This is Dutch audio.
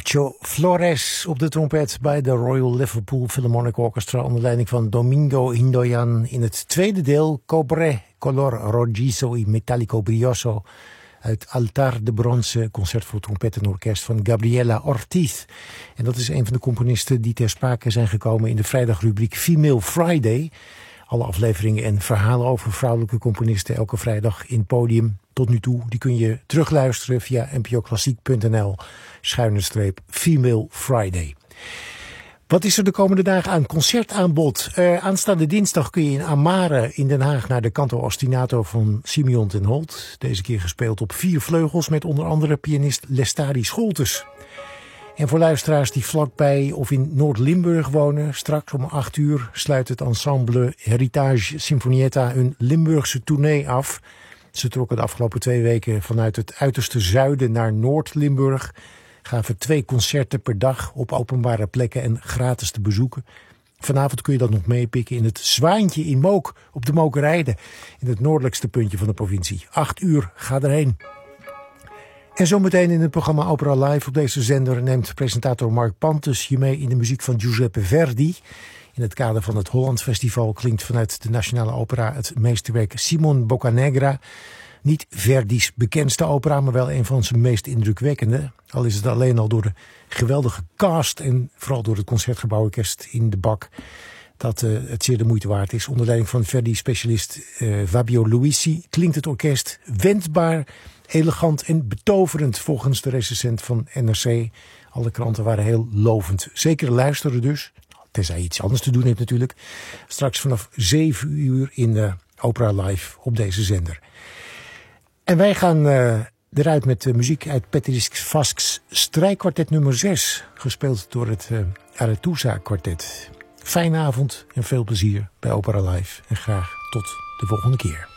Nacho Flores op de trompet bij de Royal Liverpool Philharmonic Orchestra onder leiding van Domingo Hindoyan. In het tweede deel Cobre, Color Rojizo y Metallico Brioso uit Altar de Bronce, concert voor trompet en orkest van Gabriela Ortiz. En dat is een van de componisten die ter sprake zijn gekomen in de vrijdagrubriek Female Friday. Alle afleveringen en verhalen over vrouwelijke componisten elke vrijdag in Podium. Tot nu toe, die kun je terugluisteren via npoklassiek.nl/Female Friday. Wat is er de komende dagen aan concertaanbod? Aanstaande dinsdag kun je in Amare in Den Haag naar de Canto Ostinato van Simeon ten Holt. Deze keer gespeeld op 4 vleugels met onder andere pianist Lestari Scholtes. En voor luisteraars die vlakbij of in Noord-Limburg wonen, straks om 8 uur sluit het ensemble Heritage Sinfonietta hun Limburgse tournee af. Ze trokken de afgelopen 2 weken vanuit het uiterste zuiden naar Noord-Limburg. Gaven 2 concerten per dag op openbare plekken en gratis te bezoeken. Vanavond kun je dat nog meepikken in het Zwaantje in Mook op de Mokerijde. In het noordelijkste puntje van de provincie. 8 uur, ga erheen. En zometeen in het programma Opera Live op deze zender neemt presentator Mark Pantes je mee in de muziek van Giuseppe Verdi. In het kader van het Holland Festival klinkt vanuit de Nationale Opera het meesterwerk Simon Boccanegra. Niet Verdi's bekendste opera, maar wel een van zijn meest indrukwekkende. Al is het alleen al door de geweldige cast en vooral door het Concertgebouworkest in de bak dat het zeer de moeite waard is. Onder leiding van Verdi-specialist Fabio Luisi klinkt het orkest wendbaar, elegant en betoverend volgens de recensent van NRC. Alle kranten waren heel lovend. Zeker luisteren dus, tenzij je iets anders te doen hebt natuurlijk. Straks vanaf 7 uur in de Opera Live op deze zender. En wij gaan eruit met muziek uit Petrisk Vasks strijkkwartet nummer 6. Gespeeld door het Arethusa kwartet. Fijne avond en veel plezier bij Opera Live. En graag tot de volgende keer.